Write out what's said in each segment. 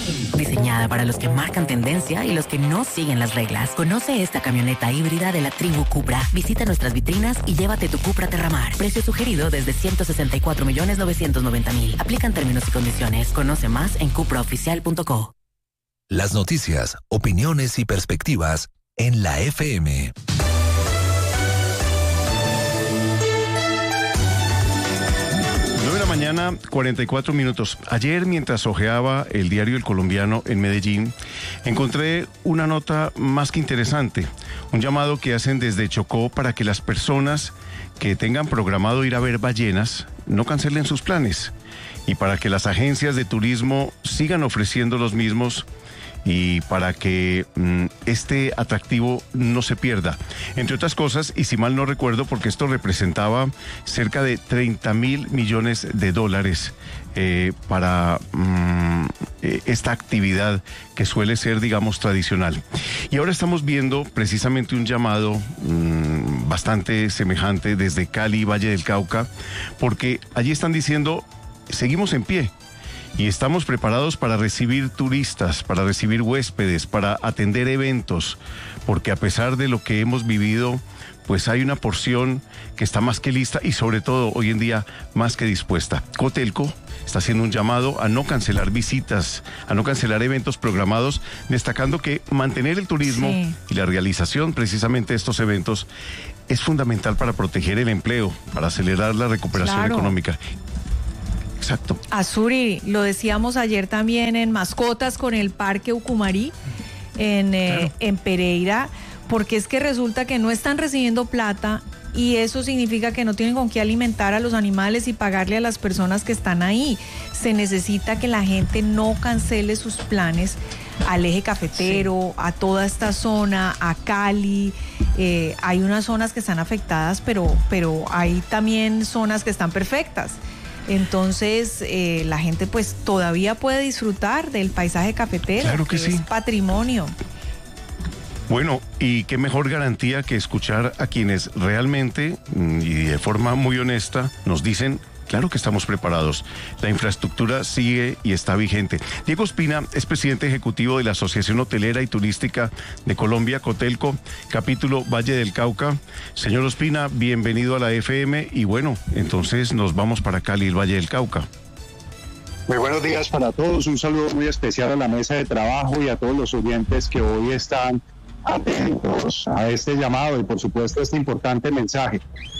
Diseñada para los que marcan tendencia y los que no siguen las reglas. Conoce esta camioneta híbrida de la tribu Cupra. Visita nuestras vitrinas y llévate tu Cupra Terramar. Precio sugerido desde 164.990.000. Aplican términos y condiciones. Conoce más en cupraoficial.co. Las noticias, opiniones y perspectivas en la FM. 9:44 a.m. Ayer, mientras hojeaba el diario El Colombiano en Medellín, encontré una nota más que interesante, un llamado que hacen desde Chocó para que las personas que tengan programado ir a ver ballenas no cancelen sus planes y para que las agencias de turismo sigan ofreciendo los mismos y para que este atractivo no se pierda. Entre otras cosas, y si mal no recuerdo, porque esto representaba cerca de $30.000 millones para esta actividad que suele ser, digamos, tradicional. Y ahora estamos viendo precisamente un llamado bastante semejante desde Cali, Valle del Cauca, porque allí están diciendo, seguimos en pie. Y estamos preparados para recibir turistas, para recibir huéspedes, para atender eventos, porque a pesar de lo que hemos vivido, pues hay una porción que está más que lista y sobre todo hoy en día más que dispuesta. Cotelco está haciendo un llamado a no cancelar visitas, a no cancelar eventos programados, destacando que mantener el turismo y la realización precisamente de estos eventos es fundamental para proteger el empleo, para acelerar la recuperación económica. Exacto. Azuri, lo decíamos ayer también en Mascotas con el Parque Ucumarí en Pereira, porque es que resulta que no están recibiendo plata y eso significa que no tienen con qué alimentar a los animales y pagarle a las personas que están ahí. Se necesita que la gente no cancele sus planes al eje cafetero, a toda esta zona, a Cali. Hay unas zonas que están afectadas, pero hay también zonas que están perfectas. Entonces, la gente pues todavía puede disfrutar del paisaje cafetero, claro que sí. Es patrimonio. Bueno, y qué mejor garantía que escuchar a quienes realmente y de forma muy honesta nos dicen, claro que estamos preparados. La infraestructura sigue y está vigente. Diego Ospina es presidente ejecutivo de la Asociación Hotelera y Turística de Colombia, Cotelco, capítulo Valle del Cauca. Señor Ospina, bienvenido a la FM y bueno, entonces nos vamos para Cali, el Valle del Cauca. Muy buenos días para todos, un saludo muy especial a la mesa de trabajo y a todos los oyentes que hoy están atentos a este llamado y por supuesto a este importante mensaje.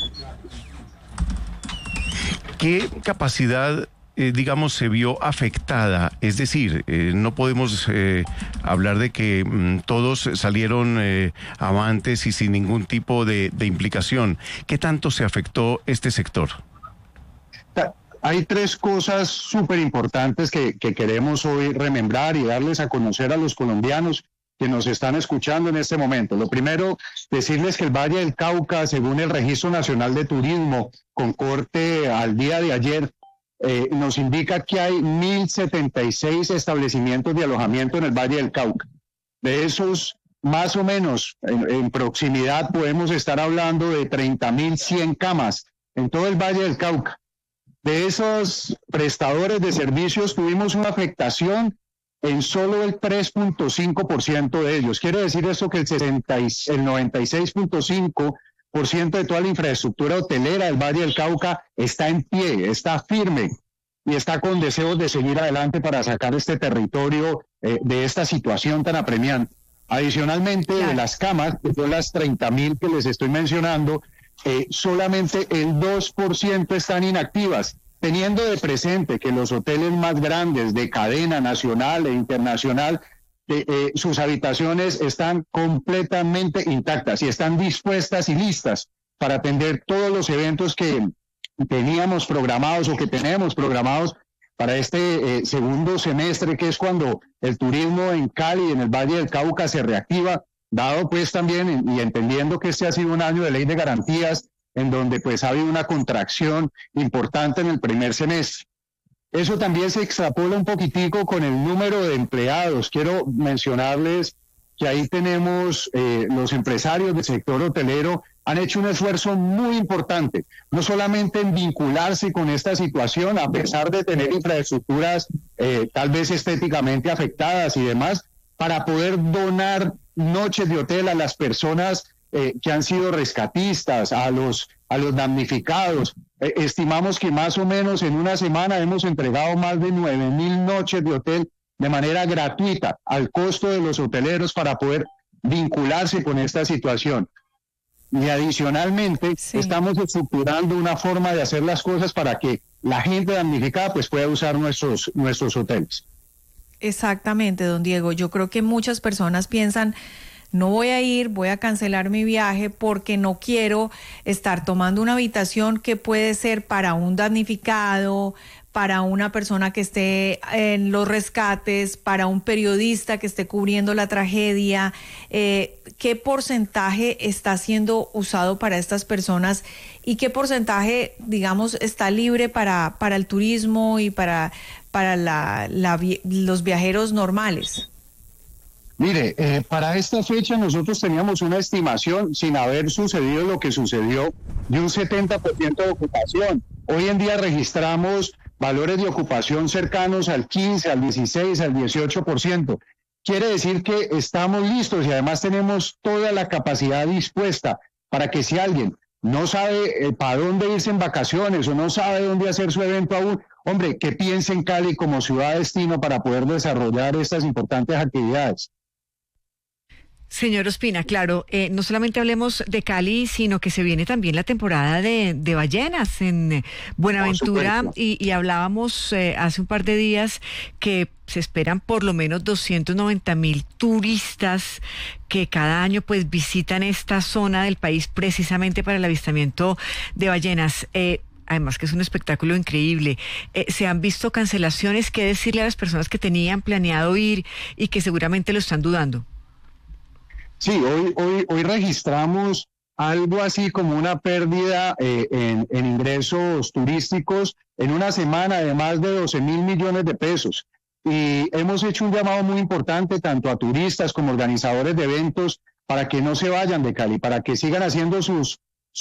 ¿Qué capacidad, digamos, se vio afectada? Es decir, no podemos hablar de que todos salieron avantes y sin ningún tipo de implicación. ¿Qué tanto se afectó este sector? Hay tres cosas súper importantes que queremos hoy remembrar y darles a conocer a los colombianos que nos están escuchando en este momento. Lo primero, decirles que el Valle del Cauca, según el Registro Nacional de Turismo, con corte al día de ayer, nos indica que hay 1.076 establecimientos de alojamiento en el Valle del Cauca. De esos, más o menos, en proximidad podemos estar hablando de 30.100 camas en todo el Valle del Cauca. De esos prestadores de servicios tuvimos una afectación en solo el 3.5% de ellos. Quiere decir eso que el 96.5% de toda la infraestructura hotelera del Valle del Cauca está en pie, está firme y está con deseos de seguir adelante para sacar este territorio de esta situación tan apremiante. Adicionalmente, de las camas, que son las 30.000 que les estoy mencionando, solamente el 2% están inactivas, teniendo de presente que los hoteles más grandes de cadena nacional e internacional, sus habitaciones están completamente intactas y están dispuestas y listas para atender todos los eventos que teníamos programados o que tenemos programados para este segundo semestre, que es cuando el turismo en Cali y en el Valle del Cauca se reactiva, dado pues también y entendiendo que este ha sido un año de ley de garantías en donde pues ha habido una contracción importante en el primer semestre. Eso también se extrapola un poquitico con el número de empleados. Quiero mencionarles que ahí tenemos los empresarios del sector hotelero han hecho un esfuerzo muy importante, no solamente en vincularse con esta situación, a pesar de tener infraestructuras tal vez estéticamente afectadas y demás, para poder donar noches de hotel a las personas que han sido rescatistas, a los damnificados. Estimamos que más o menos en una semana hemos entregado más de 9,000 noches de hotel de manera gratuita al costo de los hoteleros para poder vincularse con esta situación. Y adicionalmente estamos estructurando una forma de hacer las cosas para que la gente damnificada pues pueda usar nuestros hoteles. Exactamente, don Diego. Yo creo que muchas personas piensan, no voy a ir, voy a cancelar mi viaje porque no quiero estar tomando una habitación que puede ser para un damnificado, para una persona que esté en los rescates, para un periodista que esté cubriendo la tragedia. ¿Qué porcentaje está siendo usado para estas personas y qué porcentaje, digamos, está libre para el turismo y para los viajeros normales? Mire, para esta fecha nosotros teníamos una estimación, sin haber sucedido lo que sucedió, de un 70% de ocupación. Hoy en día registramos valores de ocupación cercanos al 15, al 16, al 18%. Quiere decir que estamos listos y además tenemos toda la capacidad dispuesta para que si alguien no sabe para dónde irse en vacaciones o no sabe dónde hacer su evento aún, hombre, que piense en Cali como ciudad destino para poder desarrollar estas importantes actividades. Señor Ospina, claro, no solamente hablemos de Cali, sino que se viene también la temporada de ballenas en Buenaventura y hablábamos hace un par de días que se esperan por lo menos 290,000 turistas que cada año pues visitan esta zona del país precisamente para el avistamiento de ballenas. Además que es un espectáculo increíble. ¿Se han visto cancelaciones? ¿Qué decirle a las personas que tenían planeado ir y que seguramente lo están dudando? Sí, hoy registramos algo así como una pérdida en ingresos turísticos en una semana de más de 12,000 millones de pesos. Y hemos hecho un llamado muy importante tanto a turistas como organizadores de eventos para que no se vayan de Cali, para que sigan haciendo sus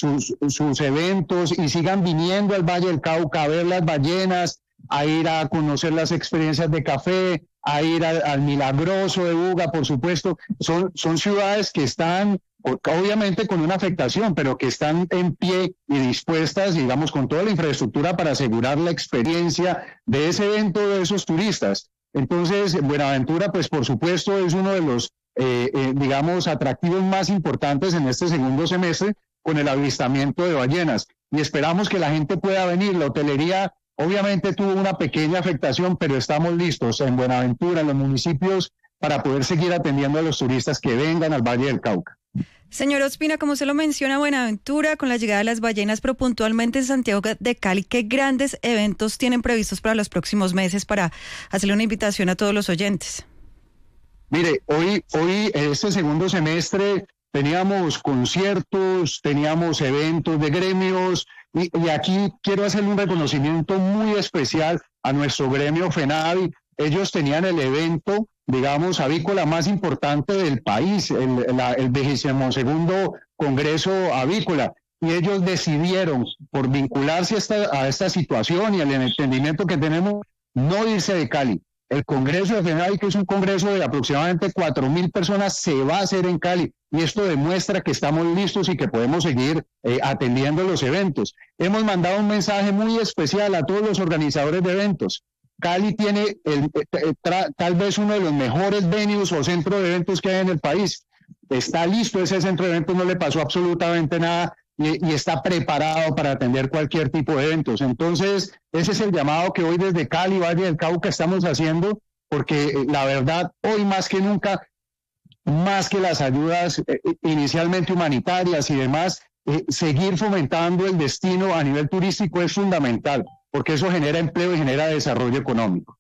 eventos y sigan viniendo al Valle del Cauca a ver las ballenas, a ir a conocer las experiencias de café, a ir al Milagroso de Buga, por supuesto. Son ciudades que están, obviamente con una afectación, pero que están en pie y dispuestas, digamos, con toda la infraestructura para asegurar la experiencia de ese evento de esos turistas. Entonces, Buenaventura, pues por supuesto, es uno de los, digamos, atractivos más importantes en este segundo semestre con el avistamiento de ballenas. Y esperamos que la gente pueda venir. La hotelería obviamente tuvo una pequeña afectación, pero estamos listos en Buenaventura, en los municipios, para poder seguir atendiendo a los turistas que vengan al Valle del Cauca. Señor Ospina, como se lo menciona, Buenaventura con la llegada de las ballenas, pero puntualmente en Santiago de Cali, ¿qué grandes eventos tienen previstos para los próximos meses para hacerle una invitación a todos los oyentes? Mire, hoy este segundo semestre teníamos conciertos, teníamos eventos de gremios, y aquí quiero hacerle un reconocimiento muy especial a nuestro gremio FENAVI. Ellos tenían el evento, digamos, avícola más importante del país, el 22º Congreso Avícola, y ellos decidieron, por vincularse a esta situación y al entendimiento que tenemos, no irse de Cali. El Congreso de FENAVI, que es un congreso de aproximadamente 4,000 personas, se va a hacer en Cali. Y esto demuestra que estamos listos y que podemos seguir atendiendo los eventos. Hemos mandado un mensaje muy especial a todos los organizadores de eventos. Cali tiene tal vez uno de los mejores venues o centros de eventos que hay en el país. Está listo ese centro de eventos, no le pasó absolutamente nada y está preparado para atender cualquier tipo de eventos. Entonces, ese es el llamado que hoy desde Cali, Valle del Cauca, estamos haciendo, porque la verdad, hoy más que nunca, más que las ayudas inicialmente humanitarias y demás, seguir fomentando el destino a nivel turístico es fundamental, porque eso genera empleo y genera desarrollo económico.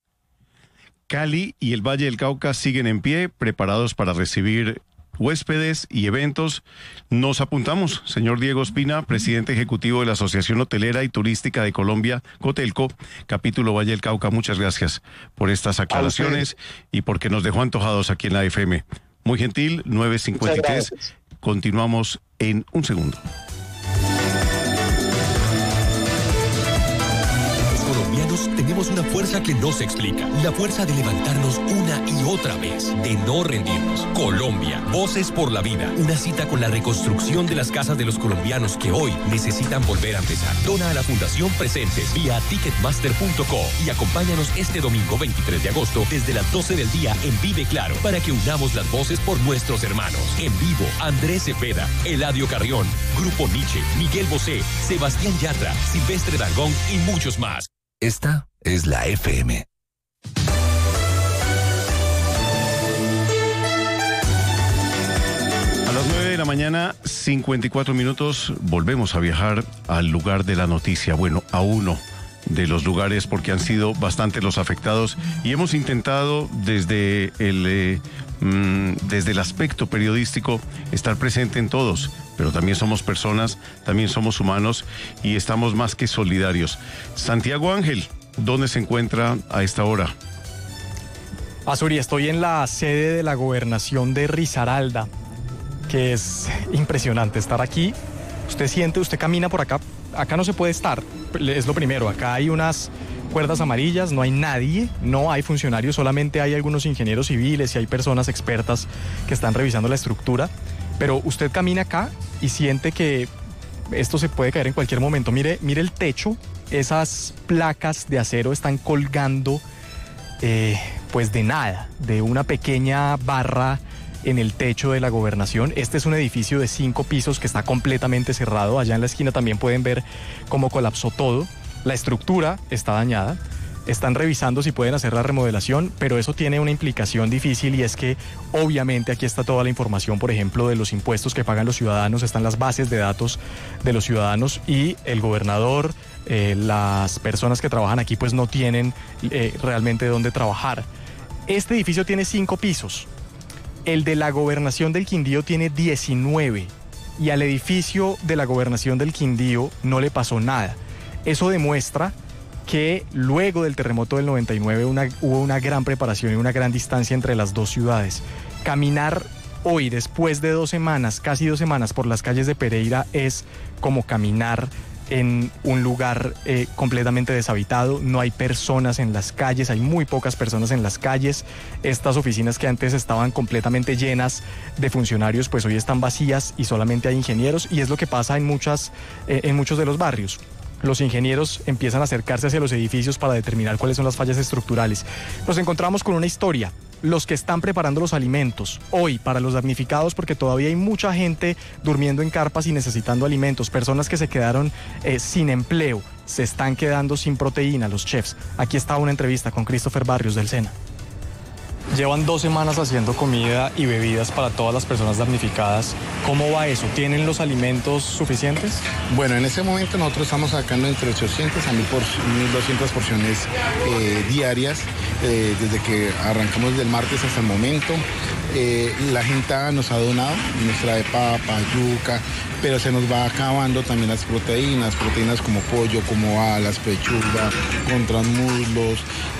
Cali y el Valle del Cauca siguen en pie, preparados para recibir huéspedes y eventos. Nos apuntamos, señor Diego Ospina, presidente ejecutivo de la Asociación Hotelera y Turística de Colombia, Cotelco, capítulo Valle del Cauca. Muchas gracias por estas aclaraciones y porque nos dejó antojados aquí en la FM. Muy gentil, 9:53. Continuamos en un segundo. Colombianos tenemos una fuerza que no se explica. La fuerza de levantarnos una y otra vez, de no rendirnos. Colombia, Voces por la Vida. Una cita con la reconstrucción de las casas de los colombianos que hoy necesitan volver a empezar. Dona a la Fundación Presentes vía ticketmaster.co y acompáñanos este domingo 23 de agosto desde las 12 del día en Vive Claro para que unamos las voces por nuestros hermanos. En vivo, Andrés Cepeda, Eladio Carrión, Grupo Nietzsche, Miguel Bosé, Sebastián Yatra, Silvestre Dangond y muchos más. Esta es la FM. A las 9 de la mañana, 54 minutos, volvemos a viajar al lugar de la noticia. Bueno, a uno de los lugares porque han sido bastante los afectados y hemos intentado desde el aspecto periodístico estar presente en todos, pero también somos personas, también somos humanos y estamos más que solidarios. Santiago Ángel, ¿dónde se encuentra a esta hora? Azuri, estoy en la sede de la gobernación de Risaralda, que es impresionante estar aquí. Usted camina por acá no se puede estar, es lo primero, acá hay unas cuerdas amarillas, no hay nadie, no hay funcionarios, solamente hay algunos ingenieros civiles y hay personas expertas que están revisando la estructura, pero usted camina acá y siente que esto se puede caer en cualquier momento. Mire el techo, esas placas de acero están colgando pues de nada, de una pequeña barra en el techo de la gobernación. Este es un edificio de 5 pisos que está completamente cerrado. Allá en la esquina también pueden ver cómo colapsó todo. La estructura está dañada. Están revisando si pueden hacer la remodelación, pero eso tiene una implicación difícil y es que obviamente aquí está toda la información, por ejemplo, de los impuestos que pagan los ciudadanos, están las bases de datos de los ciudadanos y el gobernador, las personas que trabajan aquí pues no tienen realmente dónde trabajar. Este edificio tiene 5 pisos. El de la gobernación del Quindío tiene 19 y al edificio de la gobernación del Quindío no le pasó nada. Eso demuestra que luego del terremoto del 99 hubo una gran preparación y una gran distancia entre las dos ciudades. Caminar hoy, después de 2 semanas, casi 2 semanas por las calles de Pereira es como caminar en un lugar completamente deshabitado, no hay personas en las calles, hay muy pocas personas en las calles. Estas oficinas que antes estaban completamente llenas de funcionarios, pues hoy están vacías y solamente hay ingenieros, y es lo que pasa en muchos de los barrios. Los ingenieros empiezan a acercarse hacia los edificios para determinar cuáles son las fallas estructurales. Nos encontramos con una historia. Los que están preparando los alimentos hoy para los damnificados, porque todavía hay mucha gente durmiendo en carpas y necesitando alimentos, personas que se quedaron sin empleo, se están quedando sin proteína, los chefs. Aquí está una entrevista con Christopher Barrios del SENA. Llevan 2 semanas haciendo comida y bebidas para todas las personas damnificadas. ¿Cómo va eso? ¿Tienen los alimentos suficientes? Bueno, en este momento nosotros estamos sacando entre 800 a 1.200 porciones diarias desde que arrancamos del martes hasta el momento. La gente nos ha donado, nos trae papa, yuca, pero se nos va acabando también las proteínas como pollo, como alas, pechuga, contramuslos,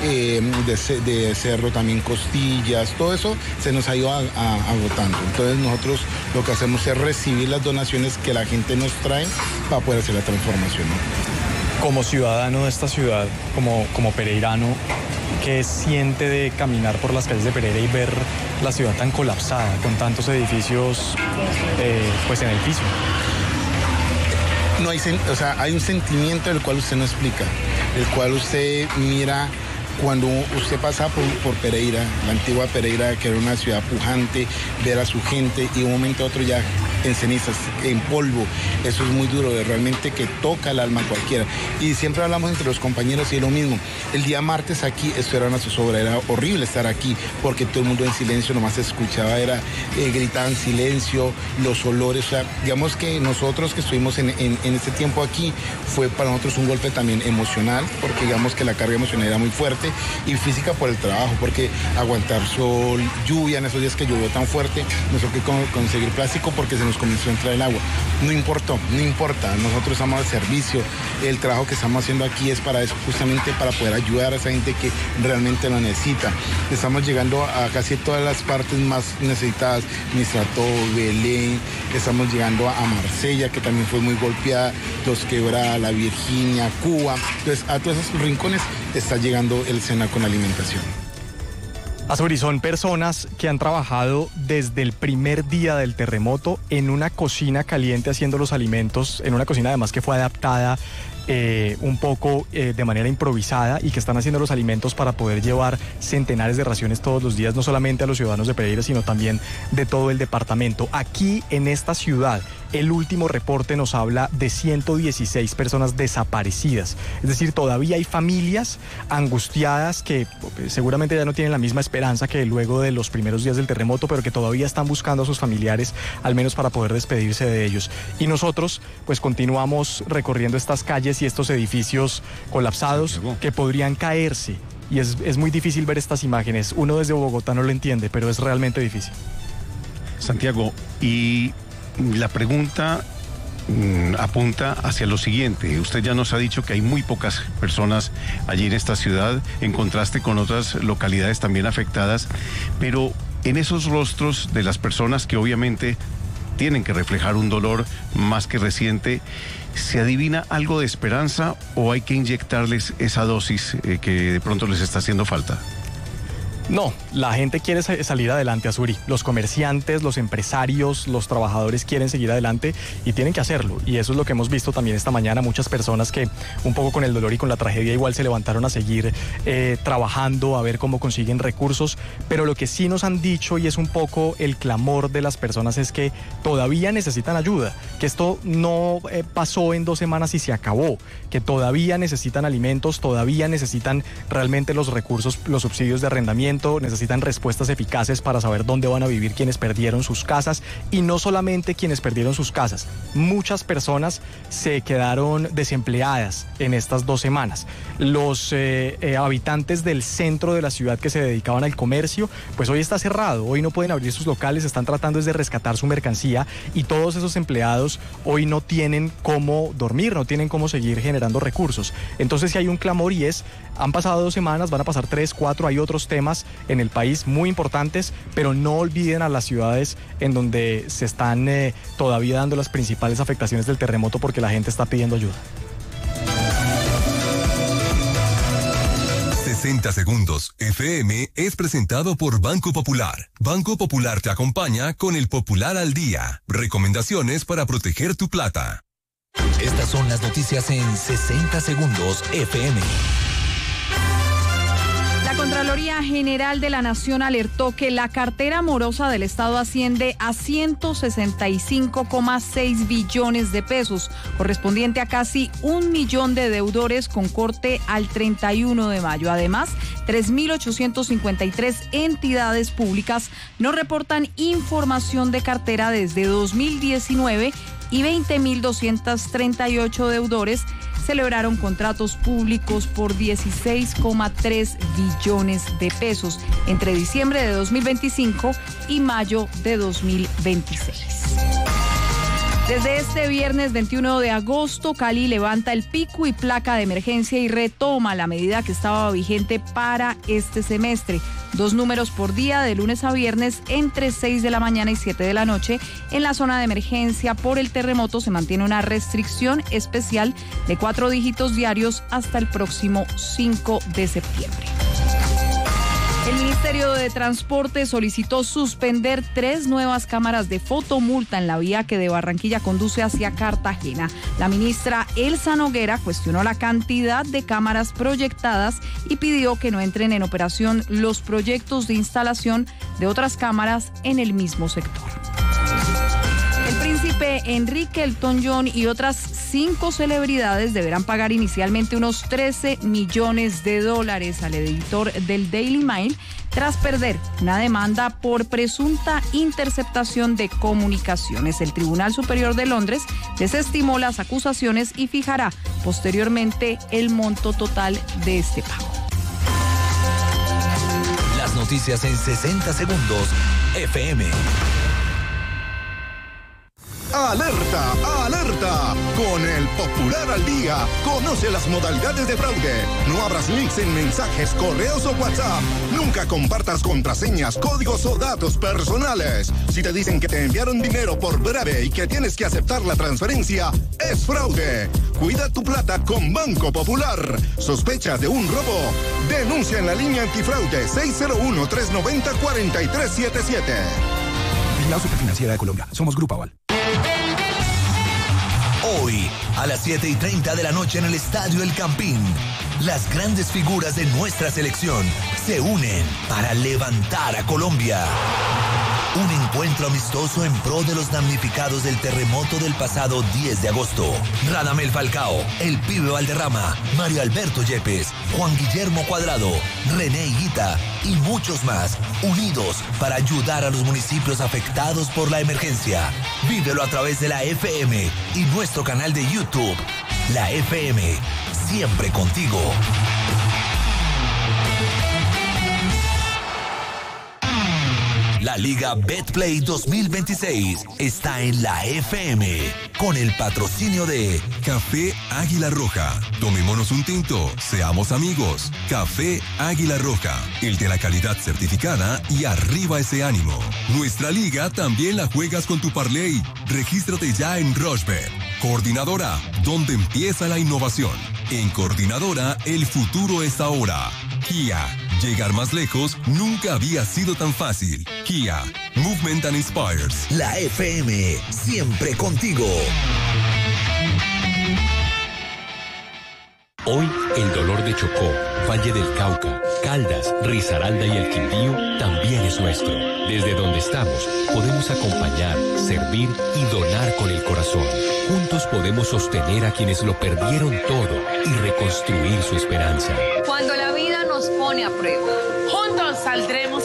de cerdo también costillas, todo eso se nos ha ido agotando. Entonces nosotros lo que hacemos es recibir las donaciones que la gente nos trae para poder hacer la transformación, ¿no? Como ciudadano de esta ciudad, como pereirano, ¿qué siente de caminar por las calles de Pereira y ver la ciudad tan colapsada, con tantos edificios pues en el piso? No hay, hay un sentimiento del cual usted no explica, el cual usted mira cuando usted pasa por Pereira, la antigua Pereira, que era una ciudad pujante, ver a su gente y de un momento a otro ya en cenizas, en polvo. Eso es muy duro, realmente que toca el alma a cualquiera. Y siempre hablamos entre los compañeros y es lo mismo. El día martes aquí, esto era una zozobra, era horrible estar aquí porque todo el mundo en silencio, nomás se escuchaba, gritaban silencio, los olores. O sea, digamos que nosotros que estuvimos en este tiempo aquí, fue para nosotros un golpe también emocional, porque digamos que la carga emocional era muy fuerte, y física por el trabajo, porque aguantar sol, lluvia, en esos días que llovió tan fuerte, nos tocó conseguir plástico porque se nos nos comenzó a entrar el agua. No importa, nosotros estamos al servicio, el trabajo que estamos haciendo aquí es para eso, justamente para poder ayudar a esa gente que realmente lo necesita. Estamos llegando a casi todas las partes más necesitadas, Mistrato, Belén, estamos llegando a Marsella, que también fue muy golpeada, Dos Quebradas, La Virginia, Cuba. Entonces, a todos esos rincones está llegando el SENA con alimentación. Azuri, son personas que han trabajado desde el primer día del terremoto en una cocina caliente haciendo los alimentos, en una cocina además que fue adaptada un poco de manera improvisada y que están haciendo los alimentos para poder llevar centenares de raciones todos los días, no solamente a los ciudadanos de Pereira, sino también de todo el departamento. Aquí en esta ciudad, el último reporte nos habla de 116 personas desaparecidas. Es decir, todavía hay familias angustiadas que seguramente ya no tienen la misma esperanza que luego de los primeros días del terremoto, pero que todavía están buscando a sus familiares, al menos para poder despedirse de ellos. Y nosotros, pues continuamos recorriendo estas calles y estos edificios colapsados que podrían caerse. Y es muy difícil ver estas imágenes. Uno desde Bogotá no lo entiende, pero es realmente difícil. Santiago, y la pregunta apunta hacia lo siguiente. Usted ya nos ha dicho que hay muy pocas personas allí en esta ciudad, en contraste con otras localidades también afectadas, pero en esos rostros de las personas que obviamente tienen que reflejar un dolor más que reciente, ¿se adivina algo de esperanza o hay que inyectarles esa dosis que de pronto les está haciendo falta? No, la gente quiere salir adelante, Azuri. Los comerciantes, los empresarios, los trabajadores quieren seguir adelante y tienen que hacerlo. Y eso es lo que hemos visto también esta mañana. Muchas personas que un poco con el dolor y con la tragedia igual se levantaron a seguir trabajando, a ver cómo consiguen recursos. Pero lo que sí nos han dicho, y es un poco el clamor de las personas, es que todavía necesitan ayuda. Que esto no pasó en 2 semanas y se acabó. Que todavía necesitan alimentos, todavía necesitan realmente los recursos, los subsidios de arrendamiento, necesitan respuestas eficaces para saber dónde van a vivir quienes perdieron sus casas, y no solamente quienes perdieron sus casas. Muchas personas se quedaron desempleadas en estas 2 semanas. Los habitantes del centro de la ciudad que se dedicaban al comercio, pues hoy está cerrado, hoy no pueden abrir sus locales, están tratando de rescatar su mercancía, y todos esos empleados hoy no tienen cómo dormir, no tienen cómo seguir generando recursos. Entonces, si hay un clamor, y es, han pasado 2 semanas, van a pasar 3, 4, hay otros temas en el país muy importantes, pero no olviden a las ciudades en donde se están todavía dando las principales afectaciones del terremoto, porque la gente está pidiendo ayuda. 60 segundos FM es presentado por Banco Popular. Banco Popular te acompaña con el Popular al Día. Recomendaciones para proteger tu plata. Estas son las noticias en 60 segundos FM. La Contraloría General de la Nación alertó que la cartera morosa del Estado asciende a 165,6 billones de pesos, correspondiente a casi 1 millón de deudores con corte al 31 de mayo. Además, 3.853 entidades públicas no reportan información de cartera desde 2019 y 20.238 deudores celebraron contratos públicos por 16,3 billones de pesos entre diciembre de 2025 y mayo de 2026. Desde este viernes 21 de agosto, Cali levanta el pico y placa de emergencia y retoma la medida que estaba vigente para este semestre. 2 números por día de lunes a viernes entre 6 de la mañana y 7 de la noche. En la zona de emergencia por el terremoto se mantiene una restricción especial de 4 dígitos diarios hasta el próximo 5 de septiembre. El Ministerio de Transporte solicitó suspender 3 nuevas cámaras de fotomulta en la vía que de Barranquilla conduce hacia Cartagena. La ministra Elsa Noguera cuestionó la cantidad de cámaras proyectadas y pidió que no entren en operación los proyectos de instalación de otras cámaras en el mismo sector. El príncipe Enrique Elton John y otras 5 celebridades deberán pagar inicialmente unos $13 millones al editor del Daily Mail tras perder una demanda por presunta interceptación de comunicaciones. El Tribunal Superior de Londres desestimó las acusaciones y fijará posteriormente el monto total de este pago. Las noticias en 60 segundos FM. ¡Alerta! ¡Alerta! Con el Popular al Día, conoce las modalidades de fraude. No abras links en mensajes, correos o WhatsApp. Nunca compartas contraseñas, códigos o datos personales. Si te dicen que te enviaron dinero por breve y que tienes que aceptar la transferencia, es fraude. Cuida tu plata con Banco Popular. ¿Sospechas de un robo? Denuncia en la línea antifraude 601-390-4377. La Superfinanciera de Colombia. Somos Grupo Aval. Hoy, a las 7:30 de la noche en el Estadio El Campín, las grandes figuras de nuestra selección se unen para levantar a Colombia. Un encuentro amistoso en pro de los damnificados del terremoto del pasado 10 de agosto. Radamel Falcao, El Pibe Valderrama, Mario Alberto Yepes, Juan Guillermo Cuadrado, René Higuita y muchos más, unidos para ayudar a los municipios afectados por la emergencia. Vívelo a través de la FM y nuestro canal de YouTube. La FM, siempre contigo. La Liga Betplay 2026 está en la FM con el patrocinio de Café Águila Roja. Tomémonos un tinto, seamos amigos. Café Águila Roja, el de la calidad certificada y arriba ese ánimo. Nuestra liga también la juegas con tu parlay. Regístrate ya en Rushbet. Coordinadora, donde empieza la innovación. En Coordinadora, el futuro es ahora. Kia, llegar más lejos nunca había sido tan fácil. Kia, Movement that Inspires. La FM, siempre contigo. Hoy, el dolor de Chocó, Valle del Cauca, Caldas, Risaralda y el Quindío también es nuestro. Desde donde estamos, podemos acompañar, servir y donar con el corazón. Juntos podemos sostener a quienes lo perdieron todo y reconstruir su esperanza. Cuando la vida nos pone a prueba, juntos saldremos